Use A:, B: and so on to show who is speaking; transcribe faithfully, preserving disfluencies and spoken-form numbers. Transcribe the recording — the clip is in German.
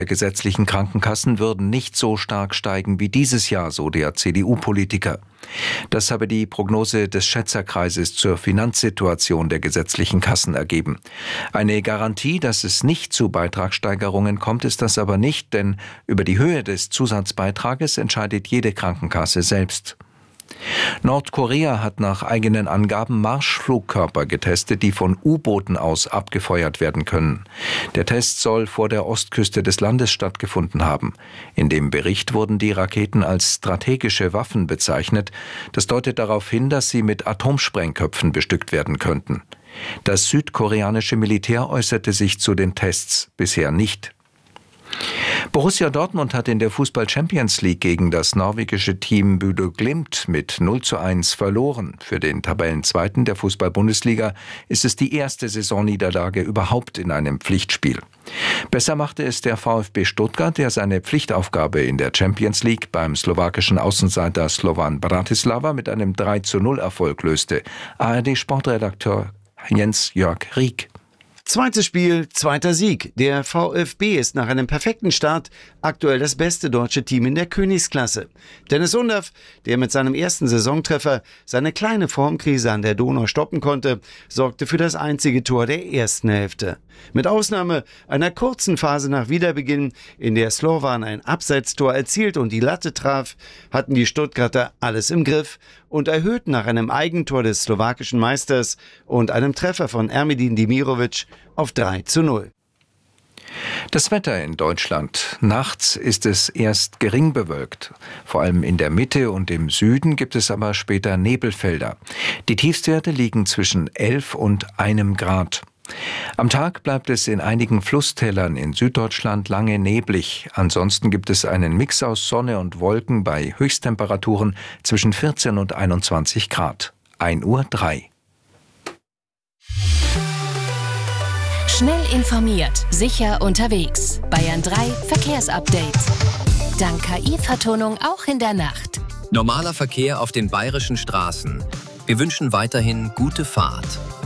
A: der gesetzlichen Krankenkassen würden nicht so stark steigen wie dieses Jahr, so der C D U-Politiker. Das habe die Prognose des Schätzerkreises zur Finanzsituation der gesetzlichen Kassen ergeben. Eine Garantie, dass es nicht zu Beitragssteigerungen kommt, ist das aber nicht, denn über die Höhe des Zusatzbeitrages entscheidet jede Krankenkasse selbst. Nordkorea hat nach eigenen Angaben Marschflugkörper getestet, die von U-Booten aus abgefeuert werden können. Der Test soll vor der Ostküste des Landes stattgefunden haben. In dem Bericht wurden die Raketen als strategische Waffen bezeichnet. Das deutet darauf hin, dass sie mit Atomsprengköpfen bestückt werden könnten. Das südkoreanische Militär äußerte sich zu den Tests bisher nicht. Borussia Dortmund hat in der Fußball-Champions League gegen das norwegische Team Bodø Glimt mit null zu eins verloren. Für den Tabellenzweiten der Fußball-Bundesliga ist es die erste Saisonniederlage überhaupt in einem Pflichtspiel. Besser machte es der VfB Stuttgart, der seine Pflichtaufgabe in der Champions League beim slowakischen Außenseiter Slovan Bratislava mit einem drei zu null Erfolg löste. A R D-Sportredakteur Jens-Jörg Rieck.
B: Zweites Spiel, zweiter Sieg. Der VfB ist nach einem perfekten Start aktuell das beste deutsche Team in der Königsklasse. Dennis Undaff, der mit seinem ersten Saisontreffer seine kleine Formkrise an der Donau stoppen konnte, sorgte für das einzige Tor der ersten Hälfte. Mit Ausnahme einer kurzen Phase nach Wiederbeginn, in der Slovan ein Abseitstor erzielt und die Latte traf, hatten die Stuttgarter alles im Griff und erhöhten nach einem Eigentor des slowakischen Meisters und einem Treffer von Ermedin Demirovic auf drei zu null.
A: Das Wetter in Deutschland. Nachts ist es erst gering bewölkt. Vor allem in der Mitte und im Süden gibt es aber später Nebelfelder. Die Tiefstwerte liegen zwischen elf und einem Grad. Am Tag bleibt es in einigen Flusstälern in Süddeutschland lange neblig. Ansonsten gibt es einen Mix aus Sonne und Wolken bei Höchsttemperaturen zwischen vierzehn und einundzwanzig Grad. ein Uhr drei.
C: Schnell informiert, sicher unterwegs. Bayern drei Verkehrsupdate. Dank K I-Vertonung auch in der Nacht.
D: Normaler Verkehr auf den bayerischen Straßen. Wir wünschen weiterhin gute Fahrt.